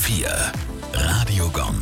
104 Radio Gong.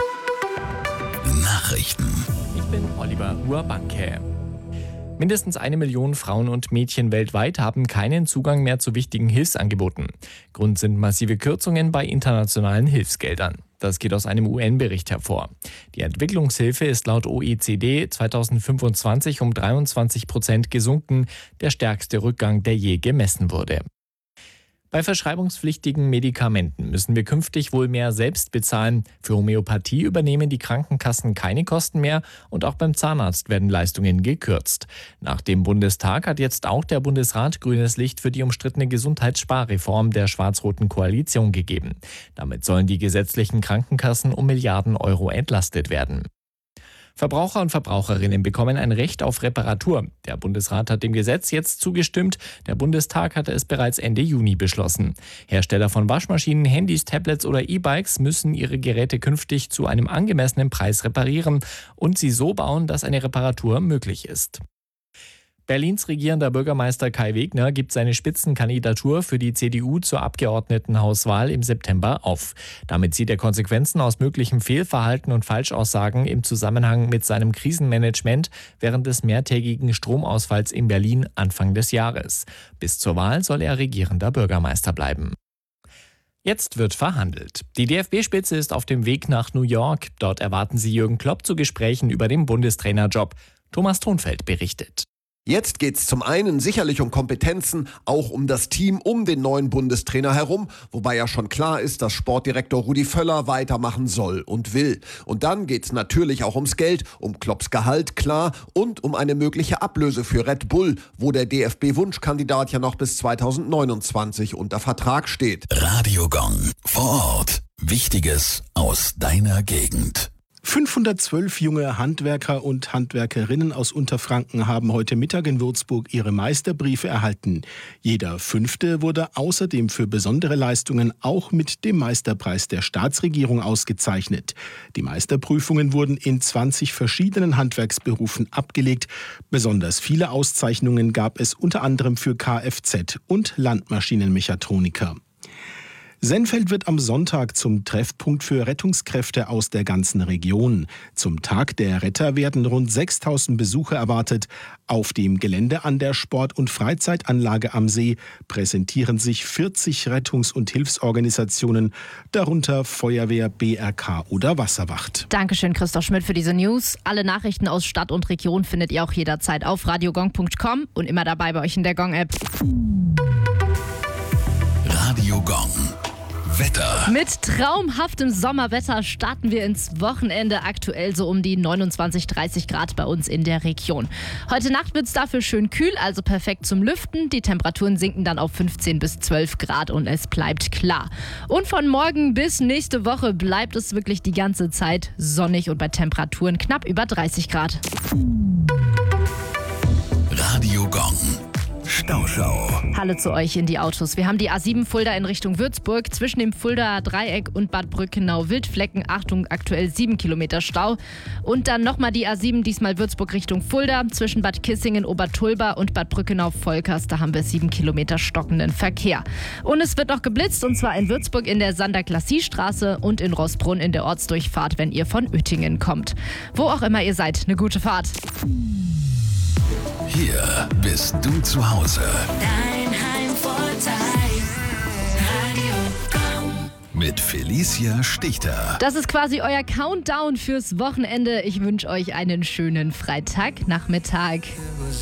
Nachrichten. Ich bin Oliver Urbanke. Mindestens 1 Million Frauen und Mädchen weltweit haben keinen Zugang mehr zu wichtigen Hilfsangeboten. Grund sind massive Kürzungen bei internationalen Hilfsgeldern. Das geht aus einem UN-Bericht hervor. Die Entwicklungshilfe ist laut OECD 2025 um 23% gesunken, der stärkste Rückgang, der je gemessen wurde. Bei verschreibungspflichtigen Medikamenten müssen wir künftig wohl mehr selbst bezahlen. Für Homöopathie übernehmen die Krankenkassen keine Kosten mehr und auch beim Zahnarzt werden Leistungen gekürzt. Nach dem Bundestag hat jetzt auch der Bundesrat grünes Licht für die umstrittene Gesundheitssparreform der schwarz-roten Koalition gegeben. Damit sollen die gesetzlichen Krankenkassen um Milliarden Euro entlastet werden. Verbraucher und Verbraucherinnen bekommen ein Recht auf Reparatur. Der Bundesrat hat dem Gesetz jetzt zugestimmt. Der Bundestag hatte es bereits Ende Juni beschlossen. Hersteller von Waschmaschinen, Handys, Tablets oder E-Bikes müssen ihre Geräte künftig zu einem angemessenen Preis reparieren und sie so bauen, dass eine Reparatur möglich ist. Berlins regierender Bürgermeister Kai Wegner gibt seine Spitzenkandidatur für die CDU zur Abgeordnetenhauswahl im September auf. Damit sieht er Konsequenzen aus möglichem Fehlverhalten und Falschaussagen im Zusammenhang mit seinem Krisenmanagement während des mehrtägigen Stromausfalls in Berlin Anfang des Jahres. Bis zur Wahl soll er regierender Bürgermeister bleiben. Jetzt wird verhandelt. Die DFB-Spitze ist auf dem Weg nach New York. Dort erwarten sie Jürgen Klopp zu Gesprächen über den Bundestrainerjob. Thomas Thonfeld berichtet. Jetzt geht's zum einen sicherlich um Kompetenzen, auch um das Team um den neuen Bundestrainer herum, wobei ja schon klar ist, dass Sportdirektor Rudi Völler weitermachen soll und will. Und dann geht's natürlich auch ums Geld, um Klopps Gehalt, klar, und um eine mögliche Ablöse für Red Bull, wo der DFB-Wunschkandidat ja noch bis 2029 unter Vertrag steht. Radio Gong. Vor Ort. Wichtiges aus deiner Gegend. 512 junge Handwerker und Handwerkerinnen aus Unterfranken haben heute Mittag in Würzburg ihre Meisterbriefe erhalten. Jeder 5. wurde außerdem für besondere Leistungen auch mit dem Meisterpreis der Staatsregierung ausgezeichnet. Die Meisterprüfungen wurden in 20 verschiedenen Handwerksberufen abgelegt. Besonders viele Auszeichnungen gab es unter anderem für Kfz- und Landmaschinenmechatroniker. Sennfeld wird am Sonntag zum Treffpunkt für Rettungskräfte aus der ganzen Region. Zum Tag der Retter werden rund 6.000 Besucher erwartet. Auf dem Gelände an der Sport- und Freizeitanlage am See präsentieren sich 40 Rettungs- und Hilfsorganisationen, darunter Feuerwehr, BRK oder Wasserwacht. Dankeschön, Christoph Schmidt, für diese News. Alle Nachrichten aus Stadt und Region findet ihr auch jederzeit auf radiogong.com und immer dabei bei euch in der Gong-App. Radio Gong. Wetter. Mit traumhaftem Sommerwetter starten wir ins Wochenende. Aktuell so um die 29, 30 Grad bei uns in der Region. Heute Nacht wird es dafür schön kühl, also perfekt zum Lüften. Die Temperaturen sinken dann auf 15 bis 12 Grad und es bleibt klar. Und von morgen bis nächste Woche bleibt es wirklich die ganze Zeit sonnig und bei Temperaturen knapp über 30 Grad. Radio Gong. Stauschau. Hallo zu euch in die Autos. Wir haben die A7 Fulda in Richtung Würzburg. Zwischen dem Fuldaer Dreieck und Bad Brückenau Wildflecken. Achtung, aktuell 7 Kilometer Stau. Und dann nochmal die A7, diesmal Würzburg Richtung Fulda. Zwischen Bad Kissingen, Obertulba und Bad Brückenau Volkers. Da haben wir 7 Kilometer stockenden Verkehr. Und es wird noch geblitzt, und zwar in Würzburg in der Sander-Glacis-Straße und in Roßbrunn in der Ortsdurchfahrt, wenn ihr von Uettingen kommt. Wo auch immer ihr seid, eine gute Fahrt. Hier bist du zu Hause. Dein Heimvorteil. Radio Gong. Mit Felicia Stichter. Das ist quasi euer Countdown fürs Wochenende. Ich wünsche euch einen schönen Freitagnachmittag.